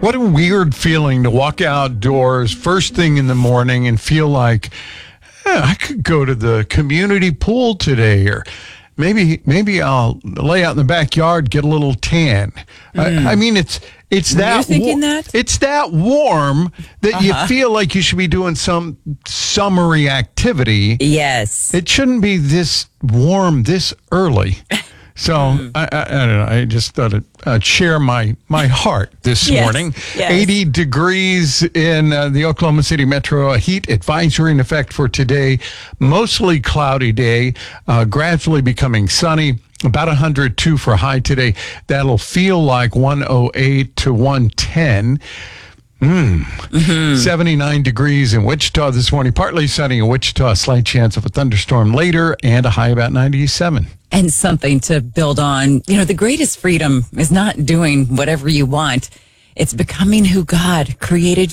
What a weird feeling to walk outdoors first thing in the morning and feel like I could go to the community pool today, or maybe I'll lay out in the backyard, get a little tan. I mean, it's that You're thinking that? It's that warm that you feel like you should be doing some summery activity. Yes. It shouldn't be this warm this early. So I don't know. I just thought I'd share my heart this morning. Yes. 80 degrees in the Oklahoma City metro. A heat advisory in effect for today. Mostly cloudy day. Gradually becoming sunny. About 102 for high today. That'll feel like 108 to 110. 79 degrees in Wichita this morning. Partly sunny in Wichita. Slight chance of a thunderstorm later, and a high about 97. And something to build on. You know, the greatest freedom is not doing whatever you want. It's becoming who God created you.